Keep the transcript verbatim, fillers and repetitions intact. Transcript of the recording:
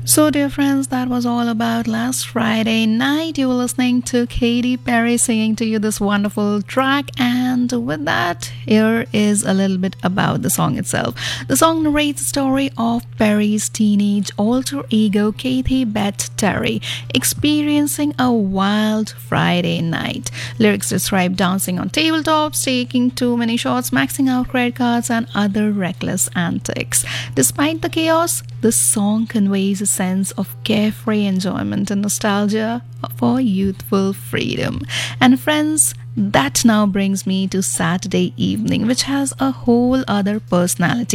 So, dear friends, that was all about last Friday night. You were listening to Katy Perry singing to you this wonderful track, and with that, here is a little bit about the song itself. The song narrates the story of Perry's teenage alter ego, Kathy Beth Terry, experiencing a wild Friday night. Lyrics describe dancing on tabletops, taking too many shots, maxing out credit cards, and other reckless antics. Despite the chaos, the song conveys a sense of carefree enjoyment and nostalgia for youthful freedom. And friends, that now brings me to Saturday evening, which has a whole other personality.